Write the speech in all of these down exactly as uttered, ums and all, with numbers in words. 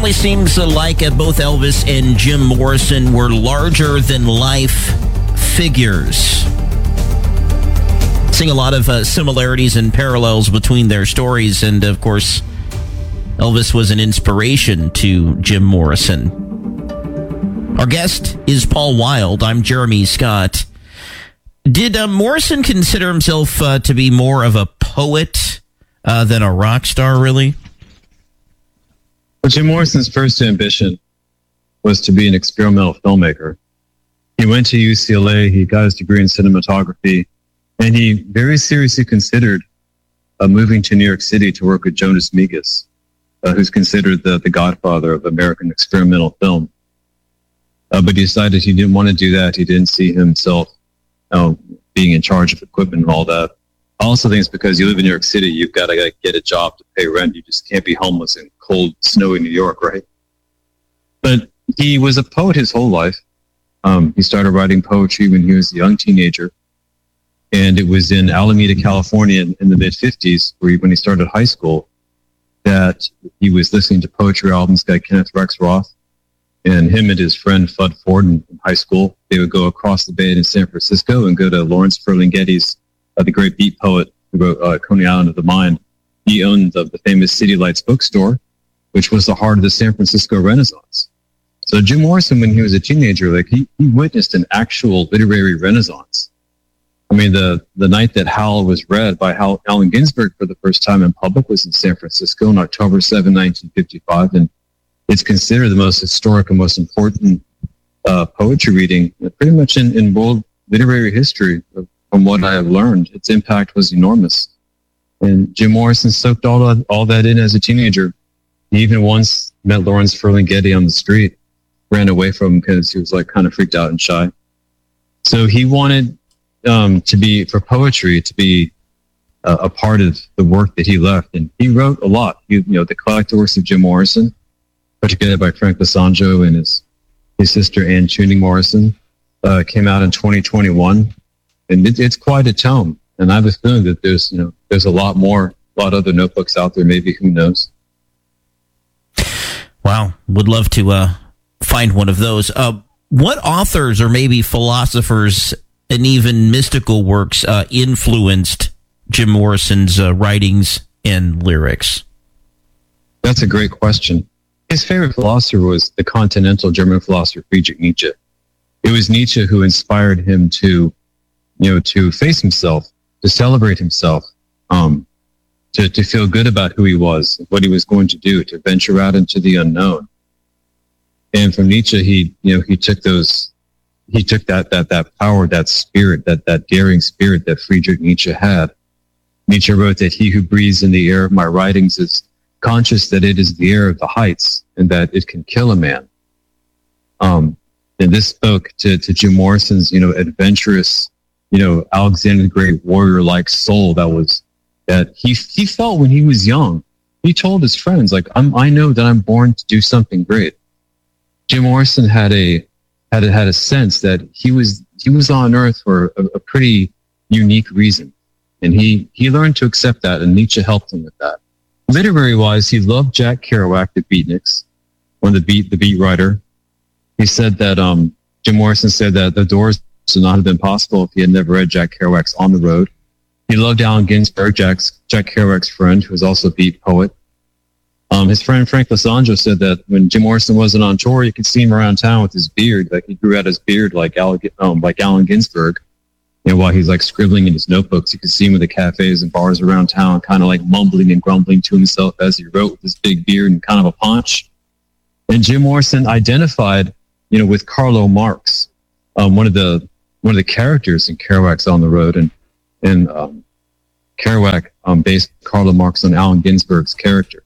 certainly seems like uh, both Elvis and Jim Morrison were larger-than-life figures. Seeing a lot of uh, similarities and parallels between their stories, and of course, Elvis was an inspiration to Jim Morrison. Our guest is Paul Wild. I'm Jeremy Scott. Did uh, Morrison consider himself uh, to be more of a poet uh, than a rock star, really? Well, Jim Morrison's first ambition was to be an experimental filmmaker. He went to U C L A, he got his degree in cinematography, and he very seriously considered uh, moving to New York City to work with Jonas Mekas, uh, who's considered the, the godfather of American experimental film. Uh, but he decided he didn't want to do that. He didn't see himself uh, being in charge of equipment and all that. I also think it's because you live in New York City, you've got to get a job to pay rent. You just can't be homeless in cold, snowy New York, right? But he was a poet his whole life. Um, he started writing poetry when he was a young teenager. And it was in Alameda, California in, in the mid-fifties, where he, when he started high school, that he was listening to poetry albums by Kenneth Rexroth. And him and his friend Fudd Ford in, in high school, they would go across the bay in San Francisco and go to Lawrence Ferlinghetti's, uh, the great beat poet who wrote uh, Coney Island of the Mind. He owned the, the famous City Lights bookstore, which was the heart of the San Francisco Renaissance. So Jim Morrison, when he was a teenager, like he, he witnessed an actual literary renaissance. I mean, the, the night that Howl was read by Hal, Allen Ginsberg for the first time in public was in San Francisco on October seventh, nineteen fifty-five. And it's considered the most historic and most important uh, poetry reading pretty much in, in world literary history. From what I have learned, its impact was enormous. And Jim Morrison soaked all that, all that in as a teenager. He even once met Lawrence Ferlinghetti on the street, ran away from him because he was like kind of freaked out and shy. So he wanted um, to be, for poetry, to be uh, a part of the work that he left. And he wrote a lot. He, you know, the collected works of Jim Morrison, put together by Frank Lisanjo and his, his sister Ann Tuning Morrison, uh, came out in twenty twenty-one. And it, it's quite a tome. And I have a feeling that there's, you know, there's a lot more, a lot of other notebooks out there. Maybe, who knows? Wow. Would love to uh, find one of those. Uh, what authors or maybe philosophers and even mystical works uh, influenced Jim Morrison's uh, writings and lyrics? That's a great question. His favorite philosopher was the continental German philosopher Friedrich Nietzsche. It was Nietzsche who inspired him to, you know, to face himself, to celebrate himself, um, to, to feel good about who he was, what he was going to do, to venture out into the unknown. And from Nietzsche, he, you know, he took those, he took that, that, that power, that spirit, that, that daring spirit that Friedrich Nietzsche had. Nietzsche wrote that he who breathes in the air of my writings is conscious that it is the air of the heights and that it can kill a man. Um, and this spoke to, to Jim Morrison's, you know, adventurous, you know, Alexander the Great warrior-like soul that was, that he, he felt when he was young. He told his friends, like, I'm, I know that I'm born to do something great. Jim Morrison had a, had a, had a sense that he was, he was on earth for a, a pretty unique reason. And he, he learned to accept that, and Nietzsche helped him with that. Literary-wise, he loved Jack Kerouac, the beatniks, or the beat, the beat writer. He said that, um, Jim Morrison said that The Doors would not have been possible if he had never read Jack Kerouac's On the Road. He loved Allen Ginsberg, Jack's, Jack Kerouac's friend, who was also a beat poet. Um, his friend Frank Lisanjo said that when Jim Morrison wasn't on tour, you could see him around town with his beard. Like, he grew out his beard like, Al, um, like Allen Ginsberg. You know, while he's like scribbling in his notebooks, you could see him in the cafes and bars around town, kind of like mumbling and grumbling to himself as he wrote with his big beard and kind of a paunch. And Jim Morrison identified, you know, with Carlo Marx, um, one of the one of the characters in Kerouac's On the Road, and and um, Kerouac um, based Carlo Marx on Allen Ginsberg's character.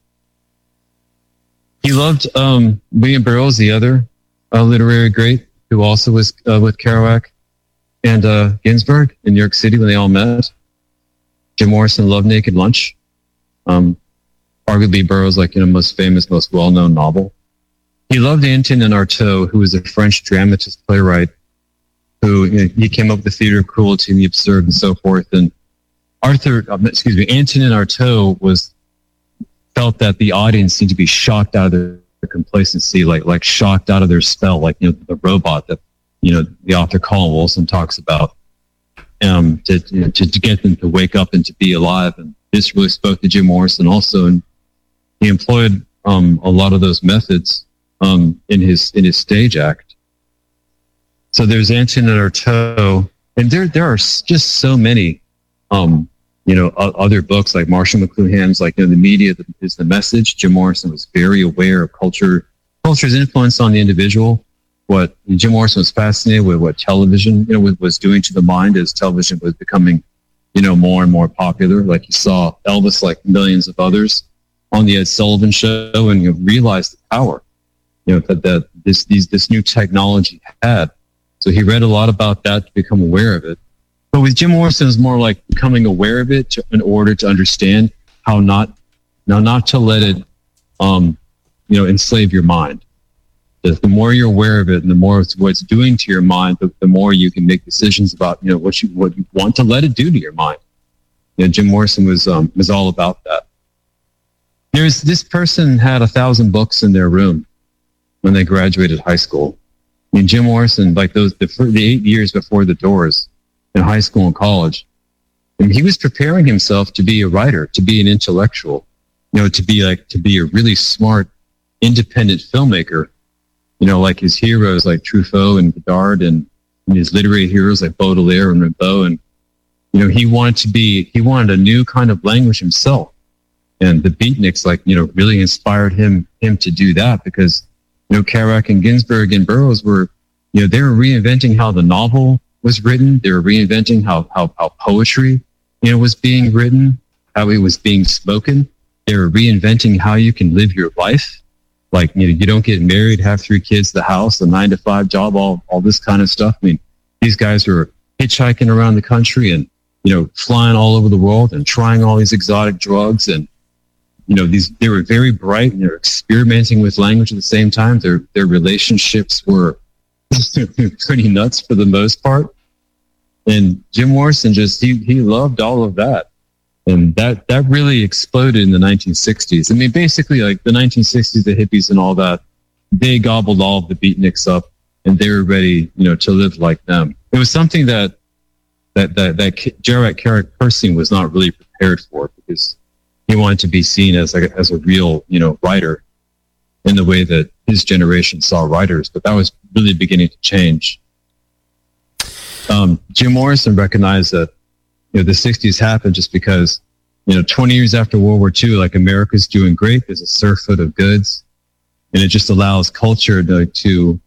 He loved um, William Burroughs, the other uh, literary great, who also was uh, with Kerouac and uh, Ginsberg in New York City when they all met. Jim Morrison loved Naked Lunch, um, arguably Burroughs' like, you know, most famous, most well-known novel. He loved Antonin Artaud, who was a French dramatist playwright, who, you know, he came up with the theater of cruelty and the absurd and so forth. And Arthur, uh, excuse me, Antonin Artaud was felt that the audience seemed to be shocked out of their complacency, like like shocked out of their spell, like you know the robot that you know the author Colin Wilson talks about, um, to, you know, to to get them to wake up and to be alive. And this really spoke to Jim Morrison also, and he employed um, a lot of those methods um, in his in his stage act. So there's Antoinette Artaud, and there there are just so many, um, you know, other books like Marshall McLuhan's, like you know, the media is the message. Jim Morrison was very aware of culture, culture's influence on the individual. What Jim Morrison was fascinated with, what television, you know, was, was doing to the mind as television was becoming, you know, more and more popular. Like you saw Elvis, like millions of others, on the Ed Sullivan Show, and you realized the power, you know, that that this these this new technology had. So he read a lot about that to become aware of it. But with Jim Morrison, it's more like becoming aware of it to, in order to understand how not, now not to let it, um, you know, enslave your mind. The, the more you're aware of it, and the more it's what it's doing to your mind, the, the more you can make decisions about, you know, what you what you want to let it do to your mind. You know, Jim Morrison was um, was all about that. There's this person had a thousand books in their room when they graduated high school. I mean, Jim Morrison, like those the, the eight years before the Doors, in high school and college, and he was preparing himself to be a writer, to be an intellectual, you know, to be like to be a really smart, independent filmmaker, you know, like his heroes like Truffaut and Godard, and, and his literary heroes like Baudelaire and Rimbaud, and you know, he wanted to be he wanted a new kind of language himself, and the Beatniks, like you know, really inspired him him to do that, because you know, Kerouac and Ginsberg and Burroughs were, you know, they were reinventing how the novel was written. They were reinventing how, how, how poetry, you know, was being written, how it was being spoken. They were reinventing how you can live your life. Like, you know, you don't get married, have three kids, the house, a nine to five job, all, all this kind of stuff. I mean, these guys were hitchhiking around the country and, you know, flying all over the world and trying all these exotic drugs. And, you know, these, they were very bright and they were experimenting with language at the same time. Their, their relationships were pretty nuts for the most part. And Jim Morrison just, he, he loved all of that. And that, that really exploded in the nineteen sixties. I mean, basically like the nineteen sixties, the hippies and all that, they gobbled all of the beatniks up and they were ready, you know, to live like them. It was something that, that, that, that Jarrett Carrick Percy was not really prepared for, because he wanted to be seen as a, as a real, you know, writer in the way that his generation saw writers, but that was really beginning to change. Um, Jim Morrison recognized that, you know, the sixties happened just because, you know, twenty years after World War Two, like America's doing great. There's a surfeit of goods, and it just allows culture to, to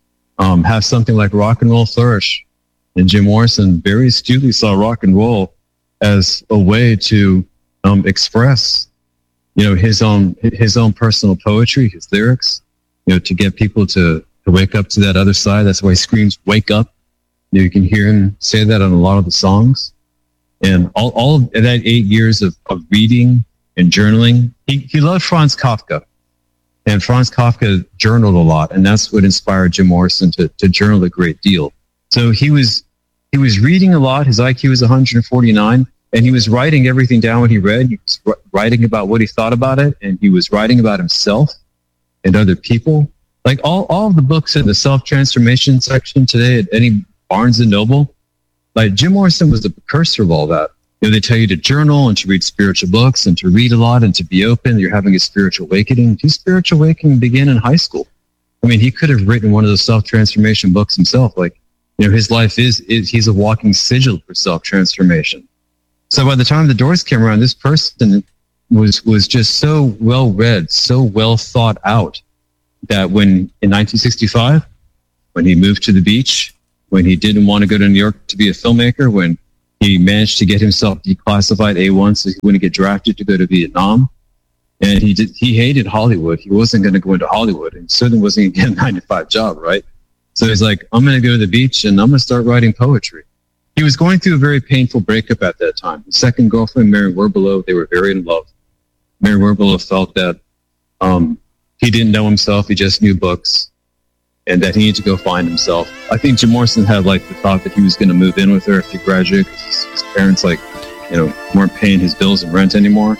um, have something like rock and roll flourish. And Jim Morrison very astutely saw rock and roll as a way to um, express, you know, his own his own personal poetry, his lyrics, you know, to get people to, to wake up to that other side. That's why he screams, "Wake up." You know, you can hear him say that on a lot of the songs. And all, all of that eight years of, of reading and journaling, he, he loved Franz Kafka. And Franz Kafka journaled a lot, and that's what inspired Jim Morrison to, to journal a great deal. So he was he was reading a lot. His I Q was one hundred forty-nine, and he was writing everything down what he read. He was writing about what he thought about it, and he was writing about himself and other people. Like all, all of the books in the self-transformation section today at any Barnes and Noble, like Jim Morrison was the precursor of all that. You know, they tell you to journal and to read spiritual books and to read a lot and to be open. You're having a spiritual awakening. His spiritual awakening began in high school. I mean, he could have written one of those self-transformation books himself. Like, you know, his life is, is he's a walking sigil for self-transformation. So by the time the Doors came around, this person was was just so well read, so well thought out, that when in nineteen sixty-five, when he moved to the beach, when he didn't want to go to New York to be a filmmaker, when he managed to get himself declassified A one so he wouldn't get drafted to go to Vietnam, and he did, he hated Hollywood. He wasn't going to go into Hollywood, and certainly wasn't going to get a nine to five job, right? So he's like, I'm going to go to the beach and I'm going to start writing poetry. He was going through a very painful breakup at that time. His second girlfriend, Mary Werbelow, they were very in love. Mary Werbelow felt that um, he didn't know himself, he just knew books, and that he needed to go find himself. I think Jim Morrison had like the thought that he was going to move in with her after he graduated, because his, his parents, like, you know, weren't paying his bills and rent anymore.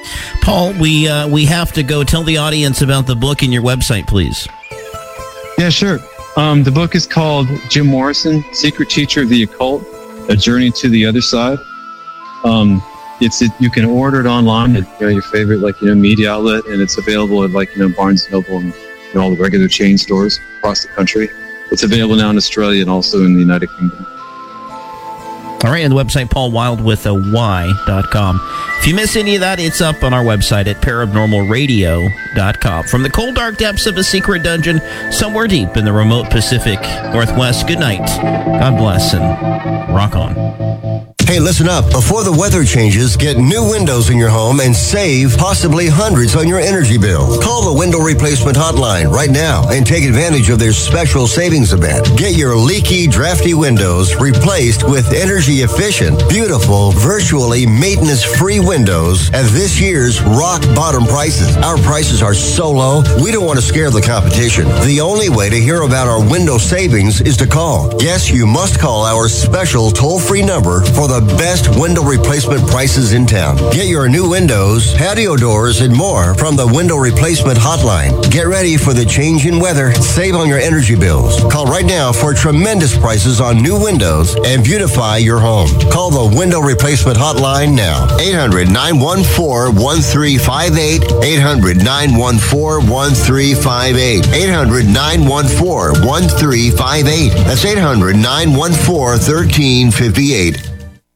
Paul, we uh, we have to go. Tell the audience about the book and your website, please. Yeah, sure. Um, the book is called Jim Morrison, Secret Teacher of the Occult, A Journey to the Other Side. Um, it's it, you can order it online at you know, your favorite like you know media outlet, and it's available at like you know Barnes and Noble and you know, all the regular chain stores across the country. It's available now in Australia and also in the United Kingdom. All right, and the website, paul wild with a y dot com. If you miss any of that, it's up on our website at paranormal radio dot com. From the cold, dark depths of a secret dungeon somewhere deep in the remote Pacific Northwest, good night, God bless, and rock on. Hey, listen up. Before the weather changes, get new windows in your home and save possibly hundreds on your energy bill. Call the Window Replacement Hotline right now and take advantage of their special savings event. Get your leaky, drafty windows replaced with energy-efficient, beautiful, virtually maintenance-free windows at this year's rock-bottom prices. Our prices are so low, we don't want to scare the competition. The only way to hear about our window savings is to call. Yes, you must call our special toll-free number for the best window replacement prices in town. Get your new windows, patio doors, and more from the Window Replacement Hotline. Get ready for the change in weather. Save on your energy bills. Call right now for tremendous prices on new windows and beautify your home. Call the Window Replacement Hotline now. eight hundred, nine one four, one three five eight. eight hundred, nine one four, one three five eight. eight hundred, nine one four, one three five eight. That's eight hundred, nine one four, one three five eight.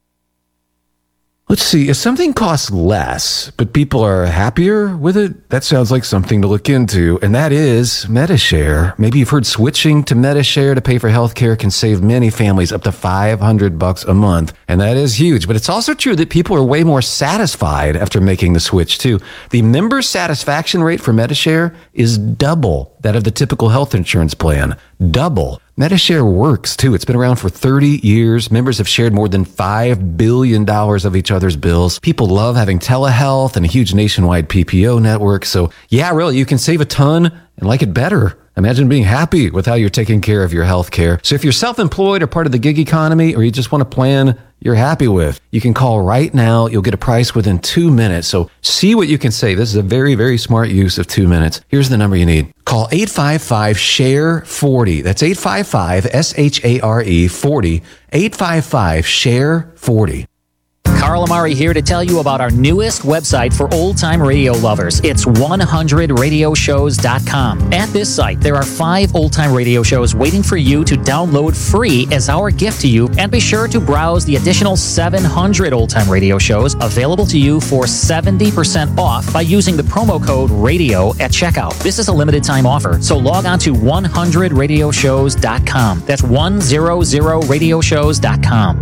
Let's see, if something costs less, but people are happier with it, that sounds like something to look into, and that is Medi-Share. Maybe you've heard switching to Medi-Share to pay for healthcare can save many families up to five hundred bucks a month, and that is huge. But it's also true that people are way more satisfied after making the switch, too. The member satisfaction rate for Medi-Share is double that of the typical health insurance plan. Double. Medi-Share works, too. It's been around for thirty years. Members have shared more than five billion dollars of each other's bills. People love having telehealth and a huge nationwide P P O network. So, yeah, really, you can save a ton and like it better. Imagine being happy with how you're taking care of your health care. So if you're self-employed or part of the gig economy, or you just want a plan you're happy with, you can call right now. You'll get a price within two minutes. So see what you can save. This is a very, very smart use of two minutes. Here's the number you need. Call eight five five, S H A R E, forty. That's eight five five, S H A R E, forty. eight five five, S H A R E, forty. Carl Amari here to tell you about our newest website for old-time radio lovers. It's one hundred radio shows dot com. At this site, there are five old-time radio shows waiting for you to download free as our gift to you, and be sure to browse the additional seven hundred old-time radio shows available to you for seventy percent off by using the promo code RADIO at checkout. This is a limited-time offer, so log on to one hundred radio shows dot com. That's one hundred radio shows dot com.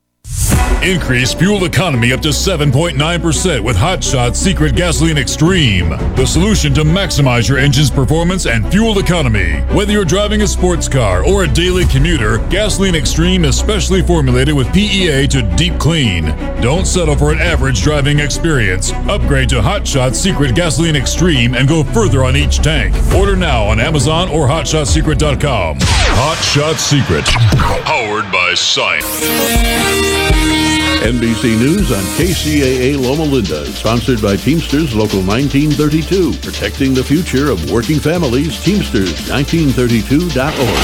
Increase fuel economy up to seven point nine percent with Hot Shot Secret Gasoline Extreme, the solution to maximize your engine's performance and fuel economy. Whether you're driving a sports car or a daily commuter, Gasoline Extreme is specially formulated with P E A to deep clean. Don't settle for an average driving experience. Upgrade to Hot Shot Secret Gasoline Extreme and go further on each tank. Order now on Amazon or hot shot secret dot com. Hot Shot Secret, powered by Science. N B C News on K C A A Loma Linda, sponsored by Teamsters Local nineteen thirty-two, protecting the future of working families. Teamsters nineteen thirty-two dot org.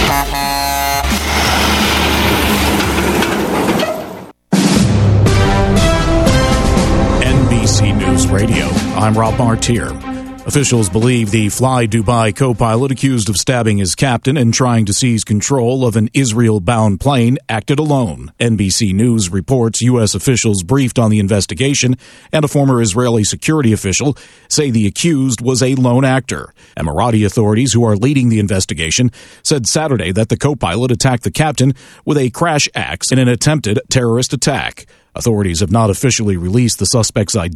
N B C News Radio. I'm Rob Martier. Officials believe the Fly Dubai co-pilot accused of stabbing his captain and trying to seize control of an Israel-bound plane acted alone. N B C News reports U S officials briefed on the investigation, and a former Israeli security official say the accused was a lone actor. Emirati authorities who are leading the investigation said Saturday that the co-pilot attacked the captain with a crash axe in an attempted terrorist attack. Authorities have not officially released the suspect's identity.